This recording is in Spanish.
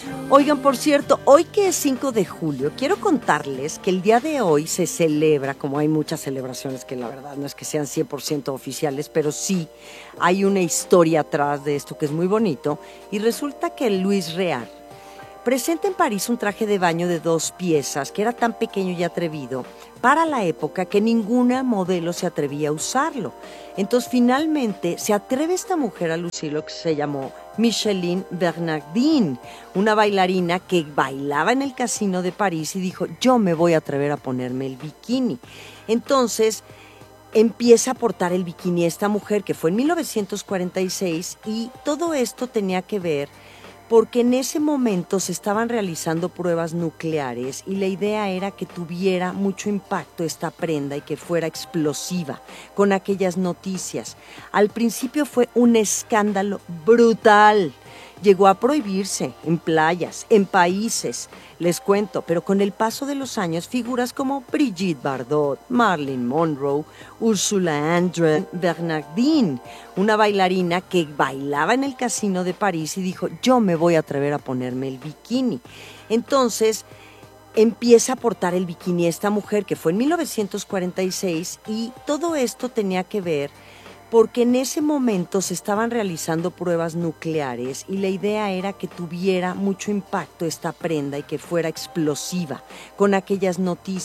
Oigan, por cierto, hoy que es 5 de julio, quiero contarles que el día de hoy se celebra, como hay muchas celebraciones que la verdad no es que sean 100% oficiales, pero sí hay una historia atrás de esto que es muy bonito, y resulta que Luis Rear presenta en París un traje de baño de 2 piezas que era tan pequeño y atrevido para la época que ninguna modelo se atrevía a usarlo. Entonces finalmente se atreve esta mujer a lucir lo que se llamó Micheline Bernardin, una bailarina que bailaba en el casino de París y dijo, yo me voy a atrever a ponerme el bikini. Entonces empieza a portar el bikini esta mujer, que fue en 1946, y todo esto tenía que ver porque en ese momento se estaban realizando pruebas nucleares y la idea era que tuviera mucho impacto esta prenda y que fuera explosiva con aquellas noticias. Al principio fue un escándalo brutal. Llegó a prohibirse en playas, en países, les cuento, pero con el paso de los años, figuras como Brigitte Bardot, Marilyn Monroe, Ursula André Bernardin, una bailarina que bailaba en el casino de París y dijo, yo me voy a atrever a ponerme el bikini. Entonces empieza a portar el bikini esta mujer, que fue en 1946, y todo esto tenía que ver porque en ese momento se estaban realizando pruebas nucleares y la idea era que tuviera mucho impacto esta prenda y que fuera explosiva con aquellas noticias.